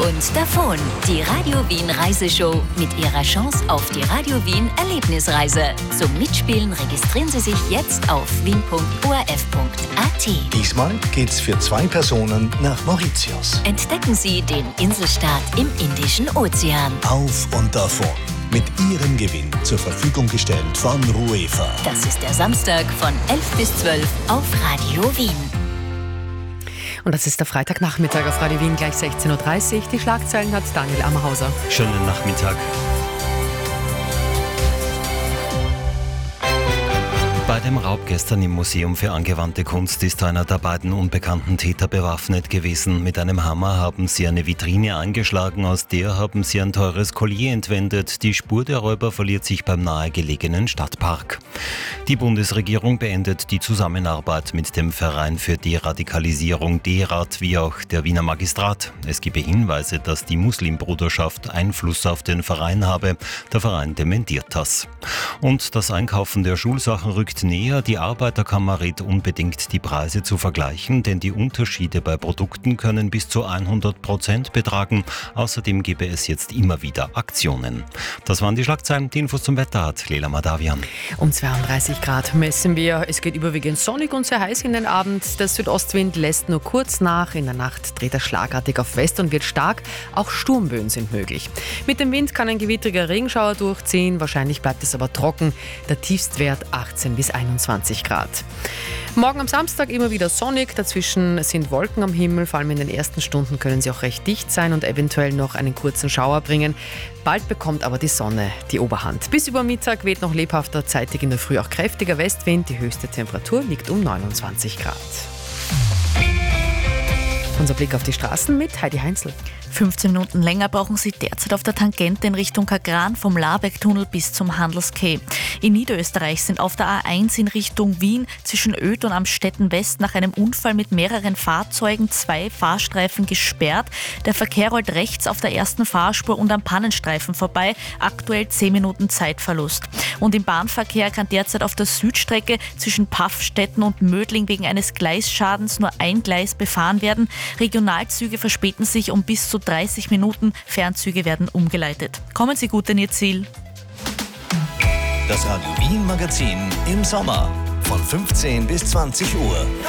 und davon. Die Radio Wien Reiseshow mit ihrer Chance auf die Radio Wien Erlebnisreise. Zum Mitspielen registrieren Sie sich jetzt auf wien.orf.at. Diesmal geht's für 2 Personen nach Mauritius. Entdecken Sie den Inselstaat im Indischen Ozean. Auf und davon. Mit Ihrem Gewinn zur Verfügung gestellt von Ruefa. Das ist der Samstag von 11 bis 12 auf Radio Wien. Und das ist der Freitagnachmittag auf Radio Wien, gleich 16.30 Uhr. Die Schlagzeilen hat Daniel Ammerhauser. Schönen Nachmittag. Bei dem Raub gestern im Museum für angewandte Kunst ist einer der beiden unbekannten Täter bewaffnet gewesen. Mit einem Hammer haben sie eine Vitrine eingeschlagen, aus der haben sie ein teures Collier entwendet. Die Spur der Räuber verliert sich beim nahegelegenen Stadtpark. Die Bundesregierung beendet die Zusammenarbeit mit dem Verein für Deradikalisierung DERAD wie auch der Wiener Magistrat. Es gebe Hinweise, dass die Muslimbruderschaft Einfluss auf den Verein habe. Der Verein dementiert das. Und das Einkaufen der Schulsachen rückt näher. Die Arbeiterkammer rät unbedingt, die Preise zu vergleichen, denn die Unterschiede bei Produkten können bis zu 100% betragen. Außerdem gebe es jetzt immer wieder Aktionen. Das waren die Schlagzeilen. Die Infos zum Wetter hat Lela Madavian. Um 32 Grad messen wir. Es geht überwiegend sonnig und sehr heiß in den Abend. Der Südostwind lässt nur kurz nach. In der Nacht dreht er schlagartig auf West und wird stark. Auch Sturmböen sind möglich. Mit dem Wind kann ein gewittriger Regenschauer durchziehen. Wahrscheinlich bleibt es aber trocken. Der Tiefstwert 18 bis 21 Grad. Morgen am Samstag immer wieder sonnig. Dazwischen sind Wolken am Himmel. Vor allem in den ersten Stunden können sie auch recht dicht sein und eventuell noch einen kurzen Schauer bringen. Bald bekommt aber die Sonne die Oberhand. Bis über Mittag weht noch lebhafter, zeitig in der Früh auch kräftiger Westwind. Die höchste Temperatur liegt um 29 Grad. Unser Blick auf die Straßen mit Heidi Heinzl. 15 Minuten länger brauchen Sie derzeit auf der Tangente in Richtung Kagran vom Labeck-Tunnel bis zum Handelsquai. In Niederösterreich sind auf der A1 in Richtung Wien zwischen Oed und Amstetten West nach einem Unfall mit mehreren Fahrzeugen 2 Fahrstreifen gesperrt. Der Verkehr rollt rechts auf der ersten Fahrspur und am Pannenstreifen vorbei. Aktuell 10 Minuten Zeitverlust. Und im Bahnverkehr kann derzeit auf der Südstrecke zwischen Paffstetten und Mödling wegen eines Gleisschadens nur ein Gleis befahren werden. Regionalzüge verspäten sich um bis zu 30 Minuten. Fernzüge werden umgeleitet. Kommen Sie gut in Ihr Ziel. Das Radio Wien Magazin im Sommer von 15 bis 20 Uhr.